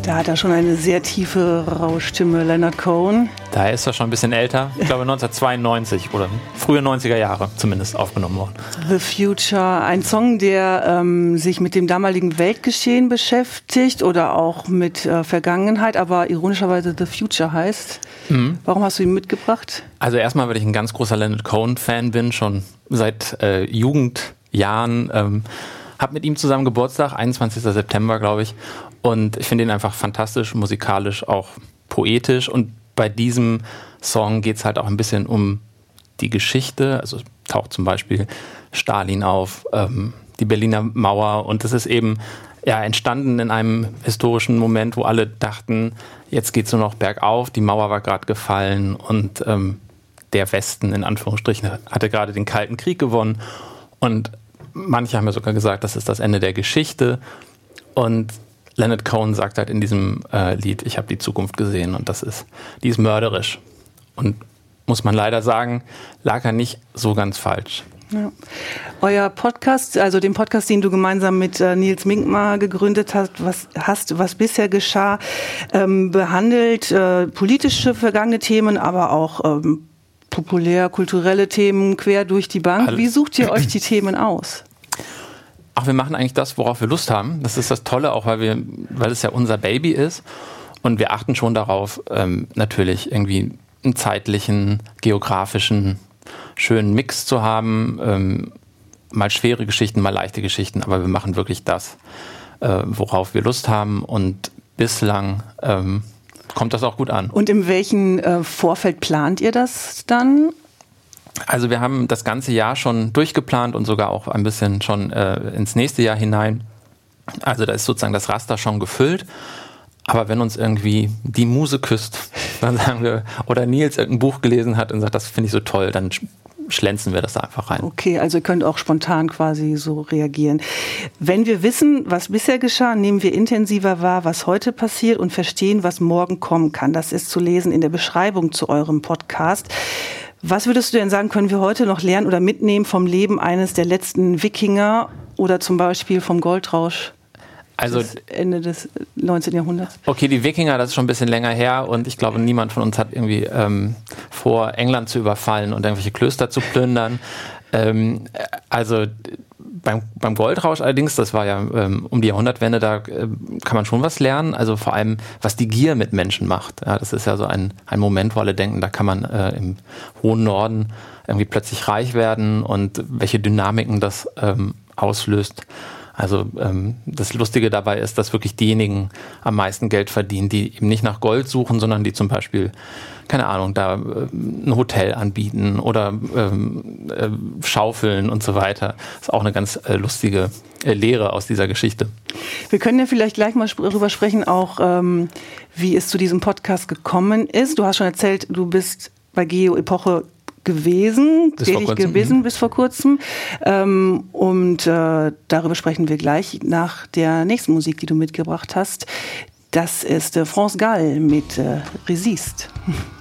Da hat er schon eine sehr tiefe Rauschstimme, Leonard Cohen. Da ist er schon ein bisschen älter. Ich glaube 1992 oder frühe 90er Jahre zumindest aufgenommen worden. The Future, ein Song, der sich mit dem damaligen Weltgeschehen beschäftigt oder auch mit Vergangenheit, aber ironischerweise The Future heißt. Mhm. Warum hast du ihn mitgebracht? Also erstmal, weil ich ein ganz großer Leonard Cohen-Fan bin, schon seit Jugendjahren. Habe mit ihm zusammen Geburtstag, 21. September, glaube ich. Und ich finde ihn einfach fantastisch, musikalisch, auch poetisch. Und bei diesem Song geht es halt auch ein bisschen um die Geschichte. Also taucht zum Beispiel Stalin auf, die Berliner Mauer. Und das ist eben entstanden in einem historischen Moment, wo alle dachten, jetzt geht es nur noch bergauf. Die Mauer war gerade gefallen und der Westen, in Anführungsstrichen, hatte gerade den Kalten Krieg gewonnen. Und manche haben ja sogar gesagt, das ist das Ende der Geschichte. Und Leonard Cohen sagt halt in diesem Lied, ich habe die Zukunft gesehen und die ist mörderisch. Und muss man leider sagen, lag er nicht so ganz falsch. Ja. Euer Podcast, also den Podcast, den du gemeinsam mit Nils Minkmar gegründet hast, was bisher geschah, behandelt politische vergangene Themen, aber auch populär-kulturelle Themen quer durch die Bank. Wie sucht ihr euch die Themen aus? Ach, wir machen eigentlich das, worauf wir Lust haben. Das ist das Tolle, auch weil es ja unser Baby ist. Und wir achten schon darauf, natürlich irgendwie einen zeitlichen, geografischen, schönen Mix zu haben. Mal schwere Geschichten, mal leichte Geschichten. Aber wir machen wirklich das, worauf wir Lust haben. Und bislang kommt das auch gut an. Und in welchem Vorfeld plant ihr das dann? Also wir haben das ganze Jahr schon durchgeplant und sogar auch ein bisschen schon ins nächste Jahr hinein. Also da ist sozusagen das Raster schon gefüllt. Aber wenn uns irgendwie die Muse küsst, dann sagen wir, oder Nils irgendein Buch gelesen hat und sagt, das finde ich so toll, dann schlänzen wir das da einfach rein. Okay, also ihr könnt auch spontan quasi so reagieren. Wenn wir wissen, was bisher geschah, nehmen wir intensiver wahr, was heute passiert und verstehen, was morgen kommen kann. Das ist zu lesen in der Beschreibung zu eurem Podcast. Was würdest du denn sagen, können wir heute noch lernen oder mitnehmen vom Leben eines der letzten Wikinger oder zum Beispiel vom Goldrausch? Also Ende des 19. Jahrhunderts. Okay, die Wikinger, das ist schon ein bisschen länger her und ich glaube, niemand von uns hat irgendwie vor, England zu überfallen und irgendwelche Klöster zu plündern. Also beim Goldrausch allerdings, das war ja um die Jahrhundertwende, da kann man schon was lernen. Also vor allem, was die Gier mit Menschen macht. Ja, das ist ja so ein Moment, wo alle denken, da kann man im hohen Norden irgendwie plötzlich reich werden und welche Dynamiken das auslöst. Also das Lustige dabei ist, dass wirklich diejenigen am meisten Geld verdienen, die eben nicht nach Gold suchen, sondern die zum Beispiel, keine Ahnung, da ein Hotel anbieten oder schaufeln und so weiter. Das ist auch eine ganz lustige Lehre aus dieser Geschichte. Wir können ja vielleicht gleich mal darüber sprechen, auch wie es zu diesem Podcast gekommen ist. Du hast schon erzählt, du bist bei Geo Epoche gewesen bis vor kurzem. Und darüber sprechen wir gleich nach der nächsten Musik, die du mitgebracht hast. Das ist France Gall mit Resist.